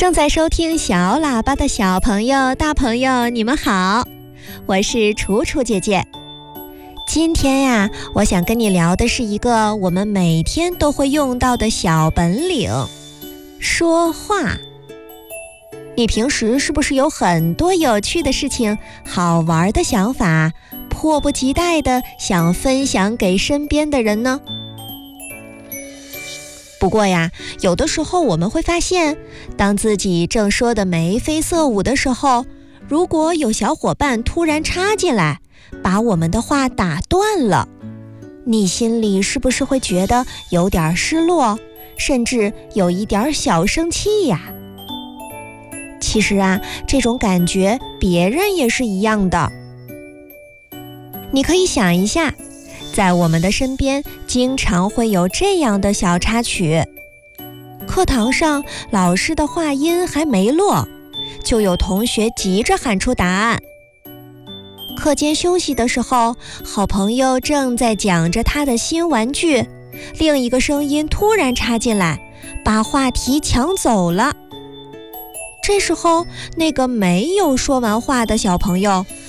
正在收听小喇叭的小朋友、大朋友，你们好，我是楚楚姐姐。今天呀，我想跟你聊的是一个我们每天都会用到的小本领——说话。你平时是不是有很多有趣的事情、好玩的想法，迫不及待地想分享给身边的人呢？不过呀，有的时候我们会发现，当自己正说得眉飞色舞的时候，如果有小伙伴突然插进来，把我们的话打断了，你心里是不是会觉得有点失落，甚至有一点小生气呀？其实啊，这种感觉别人也是一样的。你可以想一下，在我们的身边经常会有这样的小插曲。课堂上老师的话音还没落，就有同学急着喊出答案。课间休息的时候，好朋友正在讲着他的新玩具，另一个声音突然插进来，把话题抢走了。这时候，那个没有说完话的小朋友